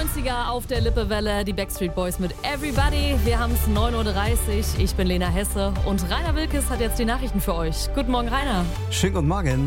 90er auf der Lippewelle, die Backstreet Boys mit Everybody. Wir haben es 9.30 Uhr, ich bin Lena Hesse und Rainer Wilkes hat jetzt die Nachrichten für euch. Guten Morgen, Rainer. Schönen guten Morgen.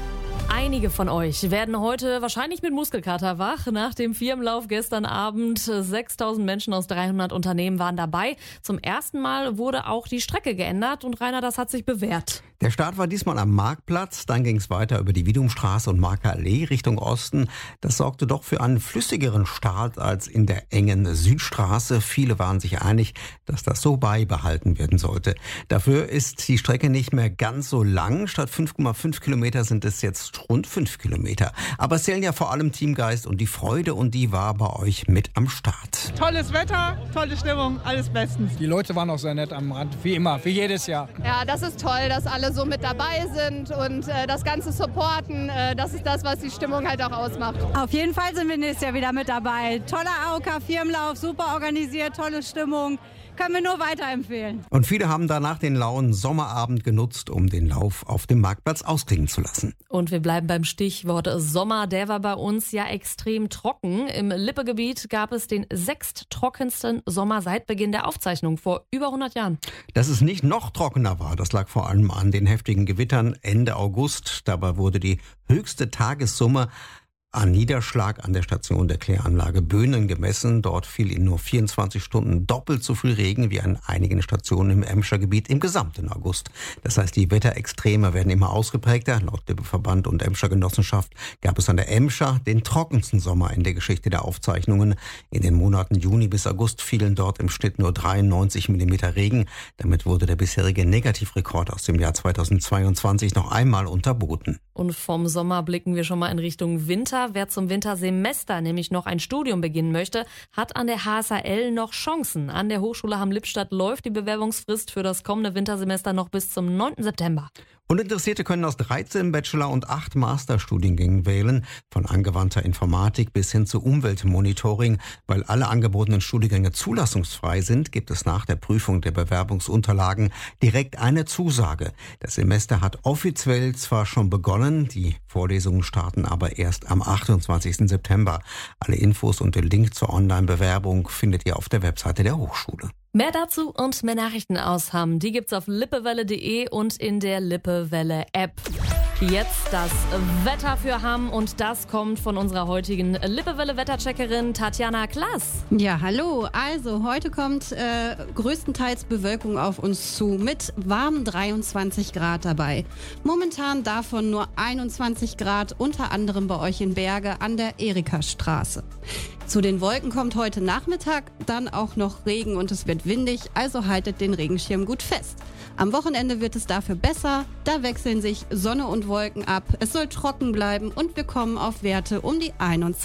Einige von euch werden heute wahrscheinlich mit Muskelkater wach. Nach dem Firmenlauf gestern Abend 6.000 Menschen aus 300 Unternehmen waren dabei. Zum ersten Mal wurde auch die Strecke geändert und Rainer, das hat sich bewährt. Der Start war diesmal am Marktplatz, dann ging es weiter über die Widumstraße und Marker Allee Richtung Osten. Das sorgte doch für einen flüssigeren Start als in der engen Südstraße. Viele waren sich einig, dass das so beibehalten werden sollte. Dafür ist die Strecke nicht mehr ganz so lang. Statt 5,5 Kilometer sind es jetzt rund 5 Kilometer. Aber es zählen ja vor allem Teamgeist und die Freude, und die war bei euch mit am Start. Tolles Wetter, tolle Stimmung, alles bestens. Die Leute waren auch sehr nett am Rand, wie immer, wie jedes Jahr. Ja, das ist toll, dass alle so mit dabei sind und das Ganze supporten. Das ist das, was die Stimmung halt auch ausmacht. Auf jeden Fall sind wir nächstes Jahr wieder mit dabei. Toller AOK-Firmenlauf, super organisiert, tolle Stimmung. Können wir nur weiterempfehlen. Und viele haben danach den lauen Sommerabend genutzt, um den Lauf auf dem Marktplatz ausklingen zu lassen. Und wir bleiben beim Stichwort Sommer. Der war bei uns ja extrem trocken. Im Lippegebiet gab es den sechsttrockensten Sommer seit Beginn der Aufzeichnung vor über 100 Jahren. Dass es nicht noch trockener war, das lag vor allem an den heftigen Gewittern Ende August. Dabei wurde die höchste Tagessumme an Niederschlag an der Station der Kläranlage Böhnen gemessen. Dort fiel in nur 24 Stunden doppelt so viel Regen wie an einigen Stationen im Emscher Gebiet im gesamten August. Das heißt, die Wetterextreme werden immer ausgeprägter. Laut Lippeverband und Emscher Genossenschaft gab es an der Emscher den trockensten Sommer in der Geschichte der Aufzeichnungen. In den Monaten Juni bis August fielen dort im Schnitt nur 93 Millimeter Regen. Damit wurde der bisherige Negativrekord aus dem Jahr 2022 noch einmal unterboten. Und vom Sommer blicken wir schon mal in Richtung Winter. Wer zum Wintersemester nämlich noch ein Studium beginnen möchte, hat an der HSAL noch Chancen. An der Hochschule Hamm-Lippstadt läuft die Bewerbungsfrist für das kommende Wintersemester noch bis zum 9. September. Und Interessierte können aus 13 Bachelor- und 8 Masterstudiengängen wählen, von angewandter Informatik bis hin zu Umweltmonitoring. Weil alle angebotenen Studiengänge zulassungsfrei sind, gibt es nach der Prüfung der Bewerbungsunterlagen direkt eine Zusage. Das Semester hat offiziell zwar schon begonnen, die Vorlesungen starten aber erst am 28. September. Alle Infos und den Link zur Online-Bewerbung findet ihr auf der Webseite der Hochschule. Mehr dazu und mehr Nachrichten aus Hamm, die gibt's auf lippewelle.de und in der Lippewelle-App. Jetzt das Wetter für Hamm und das kommt von unserer heutigen Lippewelle-Wettercheckerin Tatjana Klaas. Ja, hallo. Also heute kommt größtenteils Bewölkung auf uns zu mit warmen 23 Grad dabei. Momentan davon nur 21 Grad, unter anderem bei euch in Berge an der Erikastraße. Zu den Wolken kommt heute Nachmittag dann auch noch Regen und es wird windig, also haltet den Regenschirm gut fest. Am Wochenende wird es dafür besser, da wechseln sich Sonne und Wolken ab, es soll trocken bleiben und wir kommen auf Werte um die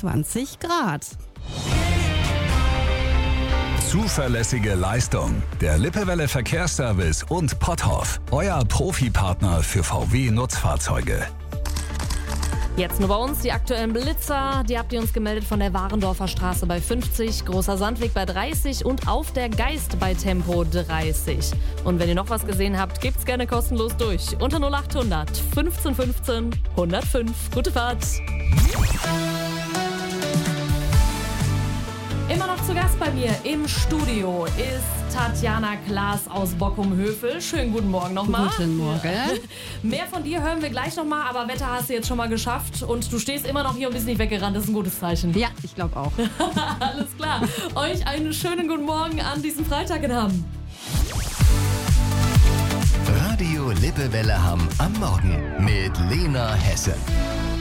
21 Grad. Zuverlässige Leistung. Der Lippewelle Verkehrsservice und Potthoff, euer Profipartner für VW-Nutzfahrzeuge. Jetzt nur bei uns die aktuellen Blitzer. Die habt ihr uns gemeldet von der Warendorfer Straße bei 50, Großer Sandweg bei 30 und auf der Geist bei Tempo 30. Und wenn ihr noch was gesehen habt, gebt's gerne kostenlos durch. Unter 0800 15 15 105. Gute Fahrt. Immer noch zu Gast bei mir im Studio ist Tatjana Klaas aus Bockum-Hövel. Schönen guten Morgen nochmal. Guten Morgen. Mehr von dir hören wir gleich nochmal, aber Wetter hast du jetzt schon mal geschafft und du stehst immer noch hier und bist nicht weggerannt. Das ist ein gutes Zeichen. Ja, ich glaube auch. Alles klar. Euch einen schönen guten Morgen an diesem Freitag in Hamm. Radio Lippewelle Hamm am Morgen mit Lena Hesse.